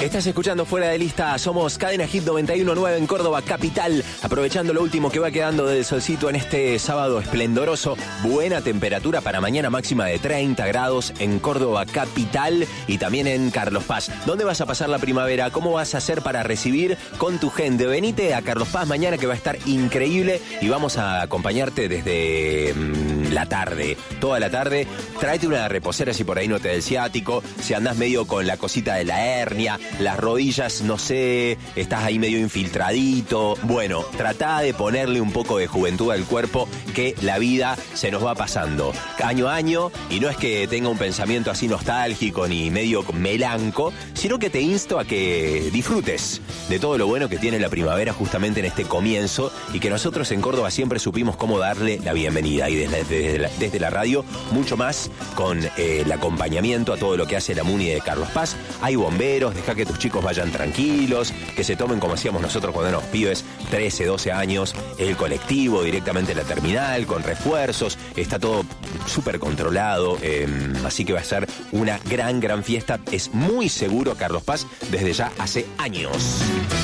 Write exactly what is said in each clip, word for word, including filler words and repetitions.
Estás escuchando Fuera de Lista, somos Cadena Hit noventa y uno punto nueve en Córdoba capital, aprovechando lo último que va quedando del solcito en este sábado esplendoroso. Buena temperatura para mañana, máxima de treinta grados en Córdoba capital y también en Carlos Paz. ¿Dónde vas a pasar la primavera? ¿Cómo vas a hacer para recibir con tu gente? Venite a Carlos Paz mañana, que va a estar increíble y vamos a acompañarte desde mmm, la tarde, toda la tarde. Tráete una reposera si por ahí no te da el ciático, si andás medio con la cosita de la hernia, las rodillas, no sé, estás ahí medio infiltradito. Bueno, tratá de ponerle un poco de juventud al cuerpo, que la vida se nos va pasando año a año, y no es que tenga un pensamiento así nostálgico ni medio melanco, sino que te insto a que disfrutes de todo lo bueno que tiene la primavera justamente en este comienzo, y que nosotros en Córdoba siempre supimos cómo darle la bienvenida, y desde, desde, la, desde la radio mucho más con eh, el acompañamiento a todo lo que hace la Muni de Carlos Paz. Hay bomberos, deja que tus chicos vayan tranquilos, que se tomen, como hacíamos nosotros cuando éramos pibes, trece, doce años, el colectivo directamente en la terminal, con refuerzos, está todo súper controlado, eh, así que va a ser una gran, gran fiesta. Es muy seguro Carlos Paz desde ya hace años.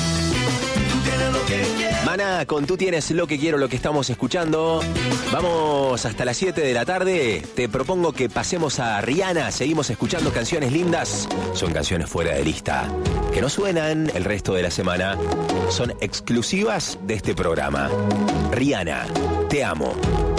Maná, con Tú Tienes Lo Que Quiero, lo que estamos escuchando. Vamos hasta las siete de la tarde. Te propongo que pasemos a Rihanna. Seguimos escuchando canciones lindas. Son canciones fuera de lista, que no suenan el resto de la semana. Son exclusivas de este programa. Rihanna, te amo.